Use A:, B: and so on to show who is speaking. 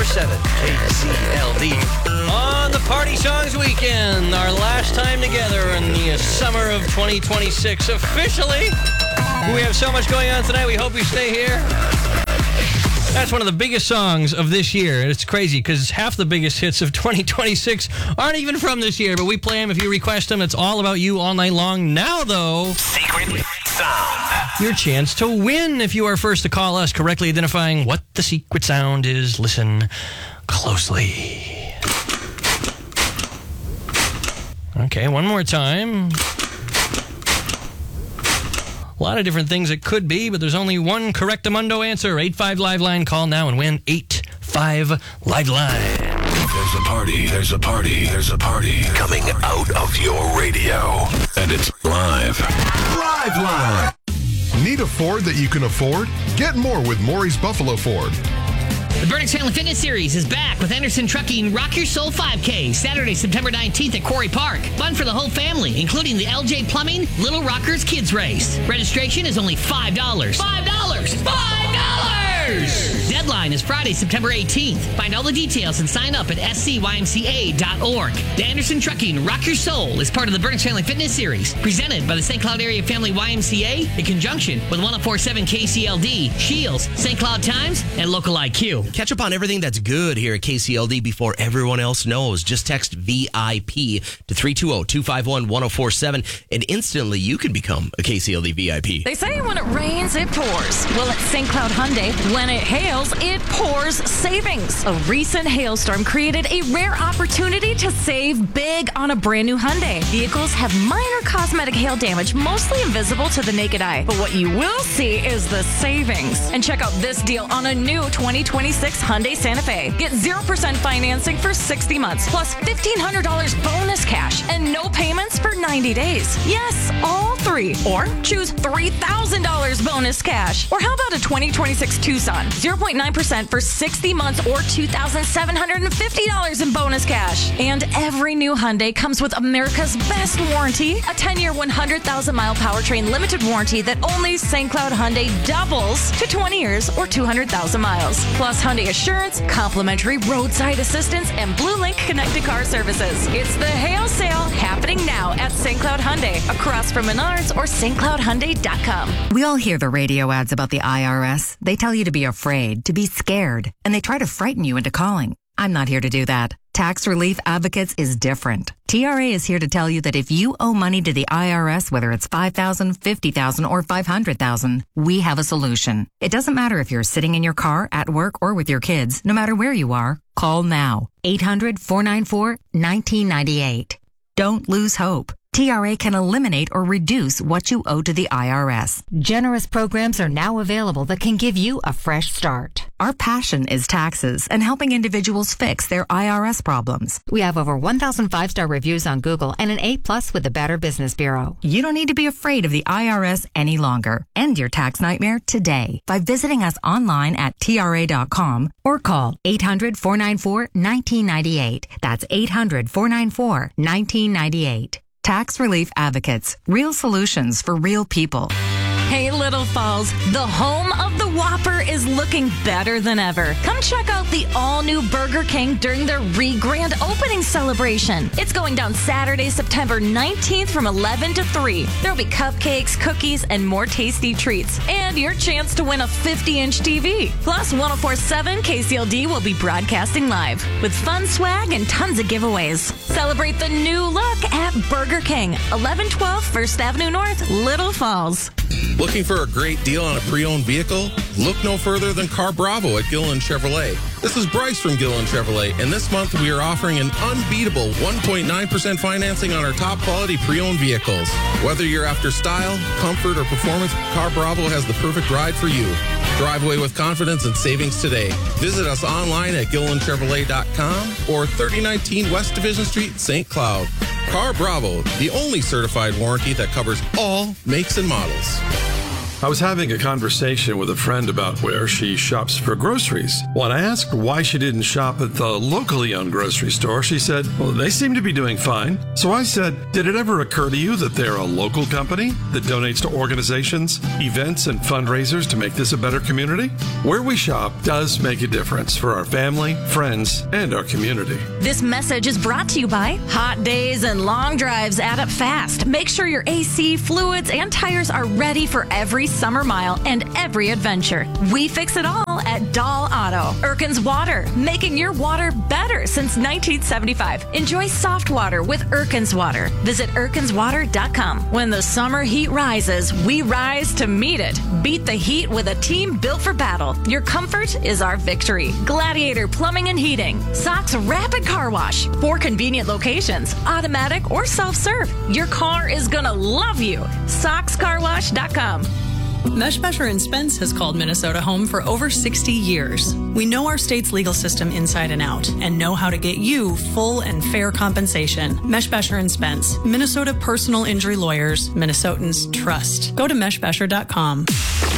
A: 104.7 KCLD. On the Party Songs Weekend, our last time together in the summer of 2026 officially. We have so much going on tonight. We hope you stay here. That's one of the biggest songs of this year. It's crazy because half the biggest hits of 2026 aren't even from this year, but we play them if you request them. It's all about you all night long. Now, though,
B: Secret Sound.
A: Your chance to win if you are first to call us, correctly identifying what the secret sound is. Listen closely. Okay, one more time. A lot of different things it could be, but there's only one correctamundo answer. 85 Live Line. Call now and win 85 Live Line.
B: There's a party, there's a party, there's a party coming out of your radio. And it's live. Live Line.
C: Need a Ford that you can afford? Get more with Maury's Buffalo Ford.
D: The Burning Family Fitness Series is back with Anderson Trucking Rock Your Soul 5K, Saturday, September 19th at Quarry Park. Fun for the whole family, including the LJ Plumbing Little Rockers Kids Race. Registration is only $5. $5! Deadline is Friday, September 18th. Find all the details and sign up at scymca.org. The Anderson Trucking Rock Your Soul is part of the Burning Family Fitness Series, presented by the St. Cloud Area Family YMCA in conjunction with 104.7 KCLD, Shields, St. Cloud Times, and Local IQ.
E: Catch up on everything that's good here at KCLD before everyone else knows. Just text VIP to 320-251-1047 and instantly you can become a KCLD VIP.
F: They say when it rains, it pours. Well, at St. Cloud Hyundai, when it hails, it pours savings. A recent hailstorm created a rare opportunity to save big on a brand new Hyundai. Vehicles have minor cosmetic hail damage, mostly invisible to the naked eye. But what you will see is the savings. And check out this deal on a new 2026 Hyundai Santa Fe. Get 0% financing for 60 months, plus $1,500 bonus cash, and no payments for 90 days. Yes, all three. Or choose $3,000 bonus cash. Or how about a 2026 Tucson? 0.9% for 60 months or $2,750 in bonus cash. And every new Hyundai comes with America's best warranty, a 10-year, 100,000-mile powertrain limited warranty that only St. Cloud Hyundai doubles to 20 years or 200,000 miles. Plus Hyundai Assurance, complimentary roadside assistance, and Blue Link connected car services. It's the hail sale happening now at St. Cloud Hyundai, across from Menards or stcloudhyundai.com.
G: We all hear the radio ads about the IRS. They tell you to be afraid, to be scared, and they try to frighten you into calling. I'm not here to do that. Tax Relief Advocates is different. TRA is here to tell you that if you owe money to the IRS, whether it's $5,000, $50,000, or $500,000, we have a solution. It doesn't matter if you're sitting in your car, at work, or with your kids. No matter where you are, call now. 800-494-1998. Don't lose hope. TRA can eliminate or reduce what you owe to the IRS.
H: Generous programs are now available that can give you a fresh start.
G: Our passion is taxes and helping individuals fix their IRS problems.
H: We have over 1,000 5-star reviews on Google and an A+ with the Better Business Bureau.
G: You don't need to be afraid of the IRS any longer. End your tax nightmare today by visiting us online at TRA.com or call 800-494-1998. That's 800-494-1998. Tax Relief Advocates. Real solutions for real people.
F: Hey, Little Falls, the home of the Whopper is looking better than ever. Come check out the all-new Burger King during their re-grand opening celebration. It's going down Saturday, September 19th from 11 to 3. There'll be cupcakes, cookies, and more tasty treats. And your chance to win a 50-inch TV. Plus, 104.7 KCLD will be broadcasting live with fun swag and tons of giveaways. Celebrate the new look at Burger King, 1112 First Avenue North, Little Falls.
I: Looking for a great deal on a pre-owned vehicle? Look no further than Car Bravo at Gilliland Chevrolet. This is Bryce from Gilliland Chevrolet, and this month we are offering an unbeatable 1.9% financing on our top quality pre-owned vehicles. Whether you're after style, comfort, or performance, Car Bravo has the perfect ride for you. Drive away with confidence and savings today. Visit us online at GillilandChevrolet.com or 3019 West Division Street, St. Cloud. Car Bravo, the only certified warranty that covers all makes and models.
J: I was having a conversation with a friend about where she shops for groceries. When I asked why she didn't shop at the locally owned grocery store, she said, well, they seem to be doing fine. So I said, did it ever occur to you that they're a local company that donates to organizations, events, and fundraisers to make this a better community? Where we shop does make a difference for our family, friends, and our community.
F: This message is brought to you by hot days and long drives add up fast. Make sure your AC, fluids, and tires are ready for every summer mile and every adventure. We fix it all at Dahl Auto. Erkin's Water, making your water better since 1975. Enjoy soft water with Erkin's Water. Visit erkinswater.com. When the summer heat rises, we rise to meet it. Beat the heat with a team built for battle. Your comfort is our victory. Gladiator Plumbing and Heating. Sox Rapid Car Wash. 4 convenient locations, automatic or self-serve. Your car is gonna love you. SoxCarWash.com.
K: Meshbesher & Spence has called Minnesota home for over 60 years. We know our state's legal system inside and out and know how to get you full and fair compensation. Meshbesher & Spence, Minnesota personal injury lawyers, Minnesotans trust. Go to meshbesher.com.